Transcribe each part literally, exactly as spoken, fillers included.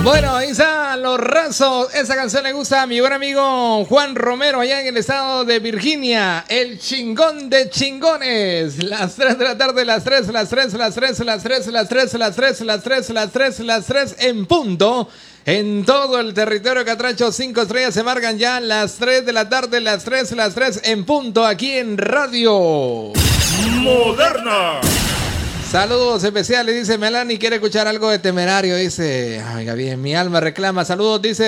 Bueno, ahí están Los Rasos. Esa canción le gusta a mi buen amigo Juan Romero allá en el estado de Virginia. El chingón de chingones. Las tres de la tarde, las tres, las tres, las tres, las tres, las tres, las tres, las tres, las tres, las tres en punto. En todo el territorio catracho, cinco estrellas se marcan ya las tres de la tarde, las tres, las tres en punto aquí en Radio Moderna. Saludos especiales, dice Melanie, quiere escuchar algo de Temerario, dice, oiga bien, mi alma reclama. Saludos, dice,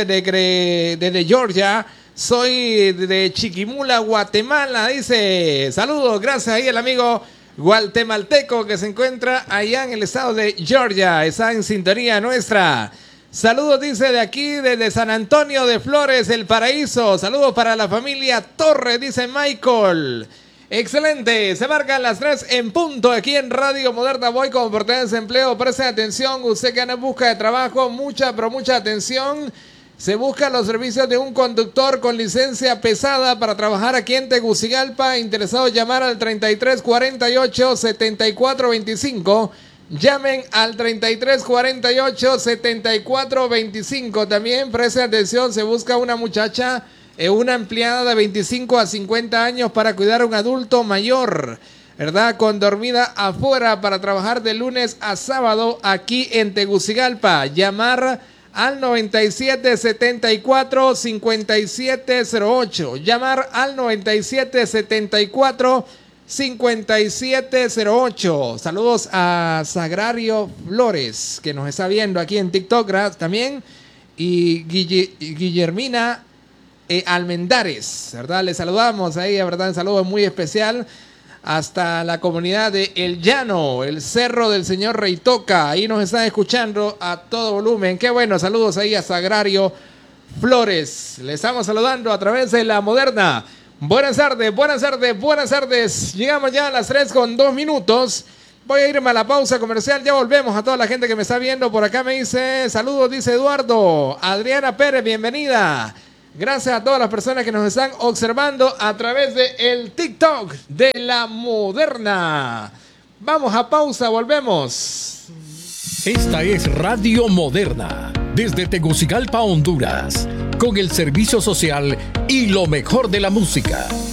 de desde Georgia, soy de Chiquimula, Guatemala, dice, saludos, gracias ahí el amigo guatemalteco que se encuentra allá en el estado de Georgia, está en sintonía nuestra. Saludos, dice, de aquí, desde San Antonio de Flores, El Paraíso, saludos para la familia Torres, dice Michael. Excelente, se marcan las tres en punto aquí en Radio Moderna. Voy con oportunidades de empleo, preste atención, usted que anda en busca de trabajo, mucha pero mucha atención. Se buscan los servicios de un conductor con licencia pesada para trabajar aquí en Tegucigalpa. Interesado, llamar al treinta y tres cuarenta y ocho setenta y cuatro veinticinco. Llamen al treinta y tres cuarenta y ocho setenta y cuatro veinticinco. También preste atención, se busca una muchacha, una empleada de veinticinco a cincuenta años para cuidar a un adulto mayor, ¿verdad? Con dormida afuera para trabajar de lunes a sábado aquí en Tegucigalpa. Llamar al noventa y siete setenta y cuatro cincuenta y siete cero ocho. Llamar al noventa y siete setenta y cuatro cincuenta y siete cero ocho. Saludos a Sagrario Flores, que nos está viendo aquí en TikTok también. Y Guille, Guillermina Eh, Almendares, ¿verdad? Les saludamos ahí, ¿verdad? Un saludo muy especial hasta la comunidad de El Llano, el Cerro del Señor Reitoca. Ahí nos están escuchando a todo volumen. Qué bueno, saludos ahí a Sagrario Flores. Les estamos saludando a través de La Moderna. Buenas tardes, buenas tardes, buenas tardes. Llegamos ya a las tres con dos minutos. Voy a irme a la pausa comercial, ya volvemos. A toda la gente que me está viendo por acá me dice, saludos, dice Eduardo. Adriana Pérez, bienvenida. Gracias a todas las personas que nos están observando a través de el TikTok de La Moderna. Vamos a pausa, volvemos. Esta es Radio Moderna, desde Tegucigalpa, Honduras, con el servicio social y lo mejor de la música.